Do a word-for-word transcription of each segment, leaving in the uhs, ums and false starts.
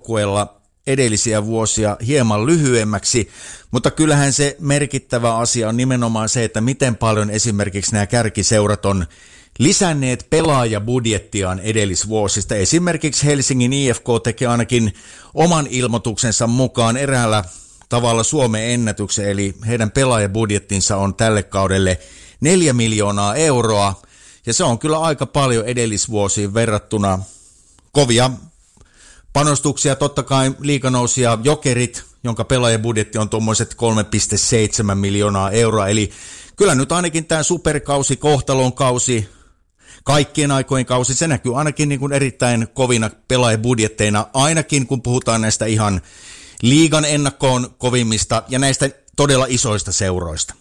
joukkueella edellisiä vuosia hieman lyhyemmäksi, mutta kyllähän se merkittävä asia on nimenomaan se, että miten paljon esimerkiksi nämä kärkiseurat on lisänneet pelaajabudjettiaan edellisvuosista. Esimerkiksi Helsingin I F K teki ainakin oman ilmoituksensa mukaan eräällä tavalla Suomen ennätyksen, eli heidän pelaajabudjettinsa on tälle kaudelle neljä miljoonaa euroa, ja se on kyllä aika paljon edellisvuosiin verrattuna. Kovia panostuksia, totta kai liiganousia Jokerit, jonka pelaajabudjetti on tuommoiset kolme pilkku seitsemän miljoonaa euroa, eli kyllä nyt ainakin tämä superkausi, kohtalon kausi, kaikkien aikojen kausi, se näkyy ainakin niin kuin erittäin kovina pelaajabudjetteina, ainakin kun puhutaan näistä ihan liigan ennakkoon kovimmista ja näistä todella isoista seuroista.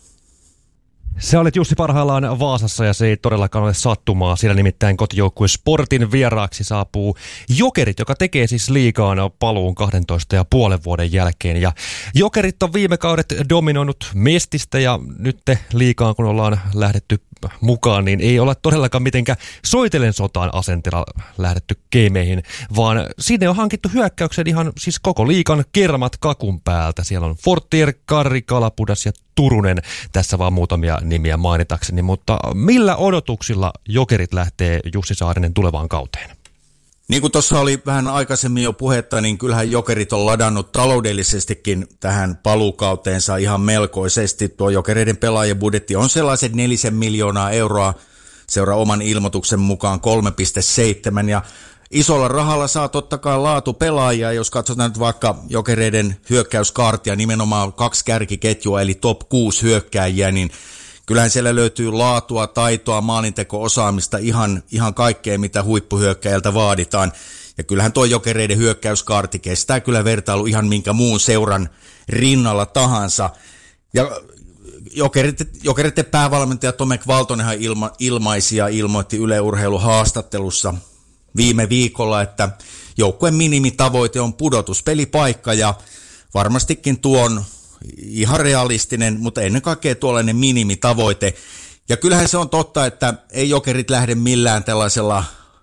Se olit Jussi parhaillaan Vaasassa ja se ei todellakaan ole sattumaa. Siellä nimittäin kotijoukkue Sportin vieraaksi saapuu Jokerit, joka tekee siis liigaan paluun kahdentoista ja puolen vuoden jälkeen. Ja Jokerit on viime kaudet dominoinut Mestistä ja nyt liigaan kun ollaan lähdetty mukaan, niin ei olla todellakaan mitenkään soitellen sotaan asenteella lähdetty keimeihin, vaan sinne on hankittu hyökkäyksen ihan siis koko liigan kermat kakun päältä. Siellä on Fortier, Karri, Kalapudas ja Turunen, tässä vaan muutamia nimiä mainitakseni, mutta millä odotuksilla Jokerit lähtee Jussi Saarinen tulevaan kauteen? Niin kuin tuossa oli vähän aikaisemmin jo puhetta, niin kyllähän Jokerit on ladannut taloudellisestikin tähän paluukauteensa ihan melkoisesti. Tuo Jokereiden pelaajabudjetti on sellaiset nelisen miljoonaa euroa, seuraa oman ilmoituksen mukaan kolme pilkku seitsemän, ja isolla rahalla saa totta kai laatu pelaajia. Jos katsotaan nyt vaikka Jokereiden hyökkäyskaartia, nimenomaan kaksi kärkiketjua, eli top kuusi hyökkääjiä, niin kyllähän siellä löytyy laatua, taitoa, maalinteko-osaamista, ihan, ihan kaikkea, mitä huippuhyökkäjältä vaaditaan. Ja kyllähän tuo Jokereiden hyökkäyskaarti kestää kyllä vertailu ihan minkä muun seuran rinnalla tahansa. Ja Jokereiden päävalmentaja Tomek Valtonenhan ilma, ilmaisi ja ilmoitti Yle Urheilun haastattelussa viime viikolla, että joukkueen minimitavoite on pudotuspelipaikka, ja varmastikin tuo on ihan realistinen, mutta ennen kaikkea tuollainen minimitavoite. Ja kyllähän se on totta, että ei Jokerit lähde millään tällaisella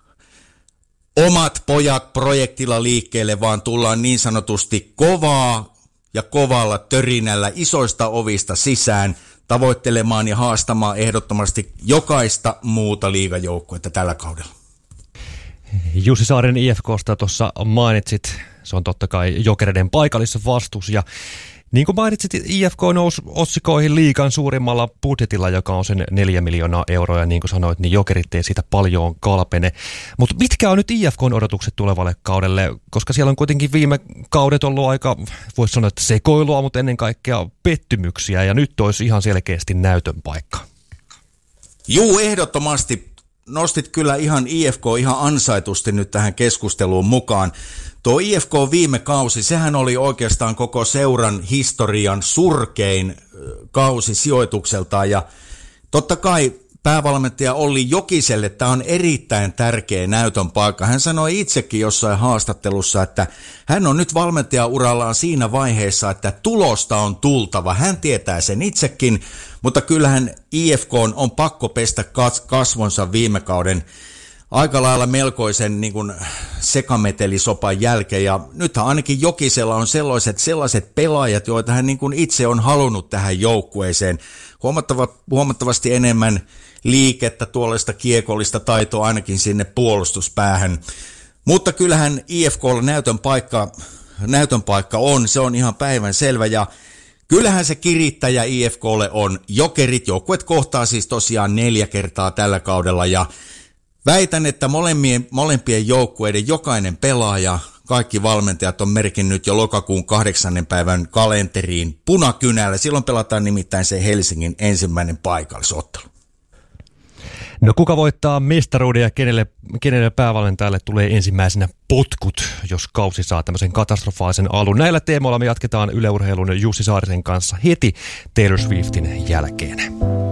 omat pojat projektilla liikkeelle, vaan tullaan niin sanotusti kovaa ja kovalla törinällä isoista ovista sisään tavoittelemaan ja haastamaan ehdottomasti jokaista muuta liigajoukkuetta tällä kaudella. Jussi Saarinen I F K:sta tuossa mainitsit, se on totta kai Jokereiden paikallisvastus, ja niin kuin mainitsit, I F K nousi otsikoihin liigan suurimmalla budjetilla, joka on sen neljä miljoonaa euroa, ja niin kuin sanoit, niin Jokerit ei siitä paljon kalpene. Mutta mitkä on nyt I F K:n odotukset tulevalle kaudelle, koska siellä on kuitenkin viime kaudet ollut aika, voisi sanoa, että sekoilua, mutta ennen kaikkea pettymyksiä, ja nyt olisi ihan selkeästi näytön paikka. Juu, ehdottomasti. Nostit kyllä ihan I F K ihan ansaitusti nyt tähän keskusteluun mukaan. Tuo I F K viime kausi, sehän oli oikeastaan koko seuran historian surkein kausi sijoitukseltaan, ja totta kai päävalmentaja Olli Jokiselle tämä on erittäin tärkeä näytön paikka. Hän sanoi itsekin jossain haastattelussa, että hän on nyt valmentajaurallaan siinä vaiheessa, että tulosta on tultava. Hän tietää sen itsekin, mutta kyllähän I F K on pakko pestä kasvonsa viime kauden aika lailla melkoisen niin kuin sekametelisopan jälkeen, ja nythän ainakin Jokisella on sellaiset, sellaiset pelaajat, joita hän niin kuin itse on halunnut tähän joukkueeseen. Huomattava, huomattavasti enemmän liikettä, tuollaista kiekollista taitoa ainakin sinne puolustuspäähän. Mutta kyllähän I F K:lla näytön paikka, näytön paikka on, se on ihan päivän selvä, ja kyllähän se kirittäjä I F K:lle on Jokerit. Joukkueet kohtaa siis tosiaan neljä kertaa tällä kaudella, ja väitän, että molempien, molempien joukkueiden jokainen pelaaja, kaikki valmentajat on merkinnyt jo lokakuun kahdeksannen päivän kalenteriin punakynällä. Silloin pelataan nimittäin se Helsingin ensimmäinen paikallisottelu. No kuka voittaa mestaruuden ja kenelle, kenelle päävalmentajalle tulee ensimmäisenä potkut, jos kausi saa tämmöisen katastrofaalisen alun? Näillä teemoilla me jatketaan Yle Urheilun Jussi Saarisen kanssa heti Taylor Swiftin jälkeen.